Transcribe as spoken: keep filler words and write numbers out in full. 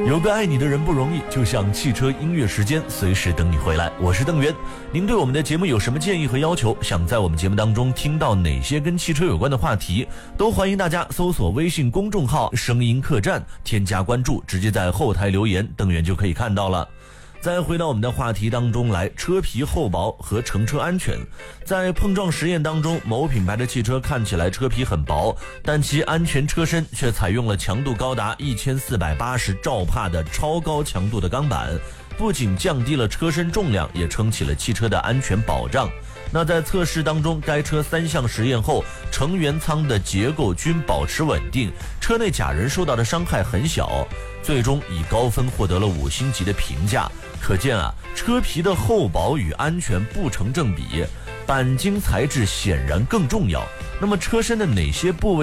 有个爱你的人不容易，就像汽车音乐时间，随时等你回来。我是邓源，您对我们的节目有什么建议和要求？想在我们节目当中听到哪些跟汽车有关的话题，都欢迎大家搜索微信公众号声音客栈，添加关注，直接在后台留言，邓源就可以看到了。再回到我们的话题当中来，车皮厚薄和乘车安全。在碰撞实验当中，某品牌的汽车看起来车皮很薄，但其安全车身却采用了强度高达一千四百八十兆帕的超高强度的钢板，不仅降低了车身重量，也撑起了汽车的安全保障。那在测试当中，该车三项实验后，成员舱的结构均保持稳定，车内假人受到的伤害很小，最终以高分获得了五星级的评价。可见啊，车皮的厚薄与安全不成正比，钣金材质显然更重要。那么车身的哪些部位